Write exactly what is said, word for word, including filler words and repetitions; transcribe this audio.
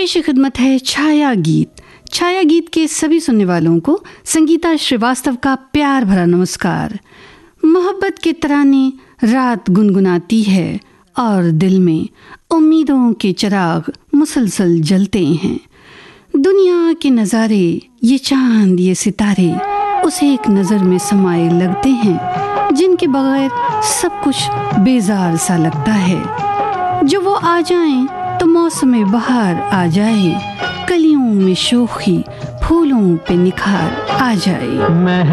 पेश खिदमत है छाया गीत। छाया गीत के सभी सुनने वालों को संगीता श्रीवास्तव का प्यार भरा नमस्कार। मोहब्बत के तराने रात गुनगुनाती है और दिल में उम्मीदों के चिराग मुसलसल जलते हैं। दुनिया के नज़ारे, ये चांद ये सितारे उसे एक नज़र में समाये लगते हैं, जिनके बगैर सब कुछ बेजार सा लगता है। जो वो आ जाएं तो मौसम बहार आ जाए, कलियों में शोखी, फूलों पे निखार आ जाए।